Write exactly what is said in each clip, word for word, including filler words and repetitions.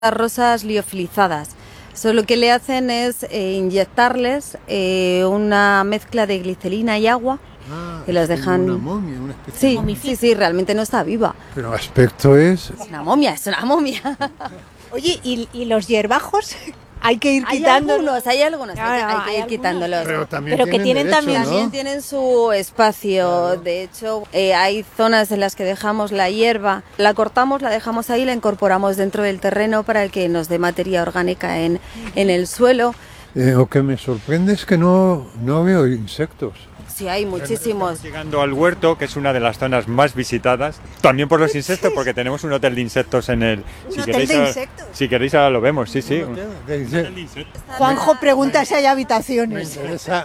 rosas liofilizadas. Eso lo que le hacen es eh, inyectarles eh, una mezcla de glicerina y agua Ah, y las dejan... Una momia, una especie Sí, sí, sí, realmente no está viva. Pero aspecto es... Es una momia, es una momia. Oye, ¿y, y los hierbajos? Hay que ir Hay quitando. algunos, hay algunos, Claro, hay que, hay que hay ir algunos. quitándolos. Pero también Pero que tienen derecho, también- ¿no? También tienen su espacio. Claro. De hecho, eh, hay zonas en las que dejamos la hierba, la cortamos, la dejamos ahí, la incorporamos dentro del terreno para que nos dé materia orgánica en, en el suelo. Eh, lo que me sorprende es que no, no veo insectos. Sí, hay muchísimos. Estamos llegando al huerto, que es una de las zonas más visitadas, también por los insectos, porque tenemos un hotel de insectos en el... ¿Un hotel de ahora- insectos? si queréis ahora lo vemos, sí, sí. De Un inse- hotel de insectos. Juanjo pregunta si hay Me habitaciones. interesa,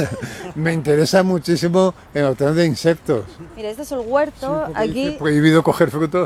me interesa muchísimo el hotel de insectos. Mira, este es el huerto. Porque dice Aquí, prohibido coger frutos.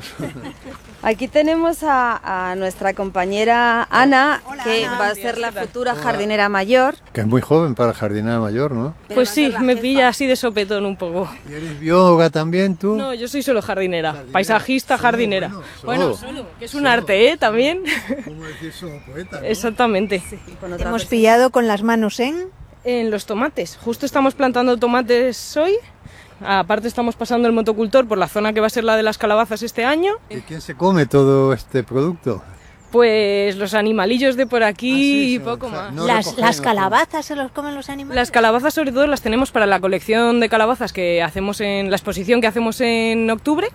aquí tenemos a, a nuestra compañera Ana, Hola, que Ana. va a ser la futura jardinera mayor. Que es muy joven para jardinera mayor, ¿no? Pues sí, me pilla así de sopetón un poco. ¿Y eres bióloga también tú? No, yo soy solo jardinera, paisajista, jardinera. bueno, Bueno, solo. solo, que es un arte, ¿eh? También. ¿Cómo decir solo poeta? ¿no? Exactamente. Con otra Hemos persona. pillado con las manos en... En los tomates. Justo estamos plantando tomates hoy. Aparte estamos pasando el motocultor por la zona que va a ser la de las calabazas este año. ¿Y quién se come todo este producto? Pues los animalillos de por aquí Ah, sí, y sí, poco o sea, más. no las, recogen, las no calabazas se los comen los animales. Las calabazas sobre todo las tenemos para la colección de calabazas que hacemos en la exposición que hacemos en octubre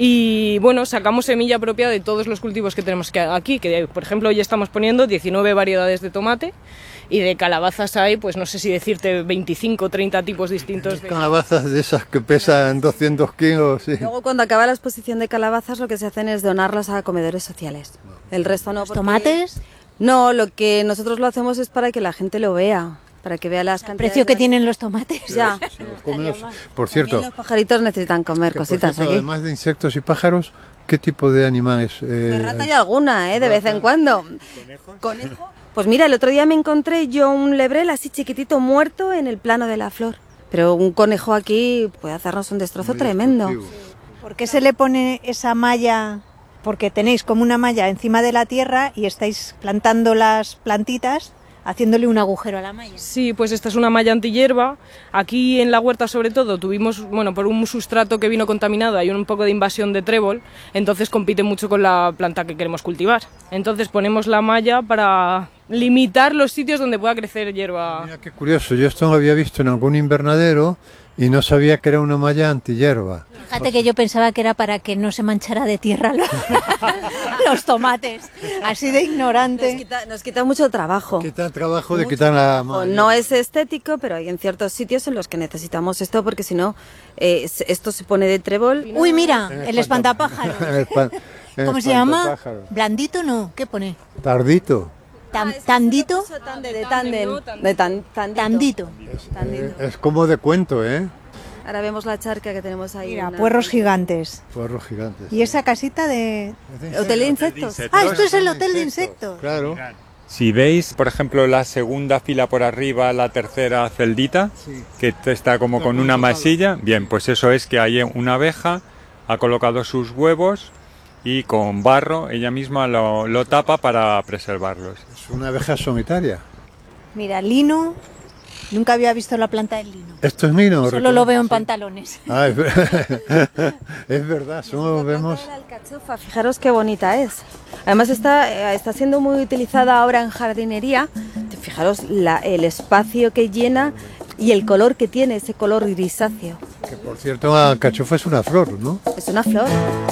y bueno, sacamos semilla propia de todos los cultivos que tenemos que- aquí, que por ejemplo hoy estamos poniendo diecinueve variedades de tomate y de calabazas hay, pues no sé si decirte veinticinco o treinta tipos distintos de... Calabazas de esas que pesan doscientos kilos. Sí. Luego, cuando acaba la exposición de calabazas, lo que se hacen es donarlas a comedores sociales. El resto no. ¿Los porque- tomates? No, lo que nosotros lo hacemos es para que la gente lo vea, para que vea las ¿El cantidades. precio que de- tienen los tomates? Ya. Comen los- Por cierto, También los pajaritos necesitan comer que por cositas cierto, aquí. además de insectos y pájaros, ¿qué tipo de animales? eh, De rata hay alguna, ¿eh? De vez en cuando. ¿Conejo? Pues mira, el otro día me encontré yo un lebrel así chiquitito muerto en el plano de la flor. Pero un conejo aquí puede hacernos un destrozo muy tremendo. destructivo. ¿Por qué se le pone esa malla? Porque tenéis como una malla encima de la tierra y estáis plantando las plantitas, haciéndole un agujero a la malla. Sí, pues esta es una malla antihierba. Aquí en la huerta sobre todo tuvimos, bueno, por un sustrato que vino contaminado hay un poco de invasión de trébol, entonces compite mucho con la planta que queremos cultivar. Entonces ponemos la malla para limitar los sitios donde pueda crecer hierba. Mira qué curioso, yo esto lo había visto en algún invernadero y no sabía que era una malla antihierba. Fíjate que yo pensaba que era para que no se manchara de tierra los, los tomates. Así de Nos ignorante. quita, nos quita mucho trabajo. Quita el trabajo de quitar la malla. No es estético, pero hay en ciertos sitios en los que necesitamos esto porque si no, eh, se- esto se pone de trébol. Uy, mira, el espantapájaros. El espan- el ¿Cómo se llama? espantapájaro. ¿Blandito no? ¿Qué pone? Tardito. Tan- ¿Tandito? De, de tándem, de tan, tandito. Tandito. Tandito. Eh, Es como de cuento, ¿eh? Ahora vemos la charca que tenemos ahí. Mira, una- puerros gigantes. Puerros gigantes. ¿Y esa casita de...? Hotel de insectos. Ah, esto es el hotel de insectos. Claro. Si veis, por ejemplo, la segunda fila por arriba, la tercera celdita, que está como con una masilla, bien, pues eso es que hay una abeja, ha colocado sus huevos y con barro ella misma lo, lo tapa para preservarlos. Es una abeja solitaria. Mira, lino. Nunca había visto la planta del lino. Esto es mino. Solo lo veo en pantalones. Ah, es, ver- es verdad, solo vemos. La alcachofa, fijaros qué bonita es. Además está, eh, está siendo muy utilizada ahora en jardinería. Fijaros la- el espacio que llena y el color que tiene, ese color grisáceo. Que por cierto, la alcachofa es una flor, ¿no? Es una flor.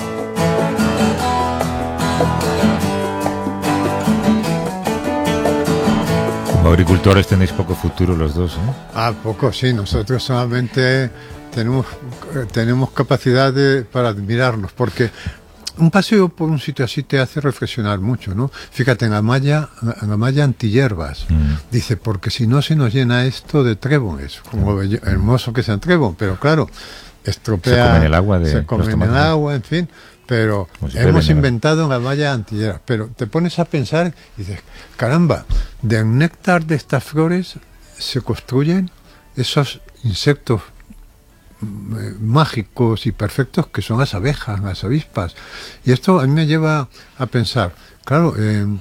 Como agricultores tenéis poco futuro los dos, ¿eh? Ah, poco, sí. Nosotros solamente tenemos, eh, tenemos capacidad de, para admirarnos, porque un paseo por un sitio así te hace reflexionar mucho, ¿no? Fíjate, en la malla, en la malla antihierbas, Mm. dice, porque si no se nos llena esto de tréboles, como bello- hermoso que sea trébol, pero claro, estropea... Se comen el agua de se los comen el tomates. agua, en fin, pero Como si hemos beben, ¿no? inventado una malla antihierba, pero te pones a pensar y dices, caramba, del néctar de estas flores se construyen esos insectos eh, mágicos y perfectos que son las abejas, las avispas. Y esto a mí me lleva a pensar, claro, eh,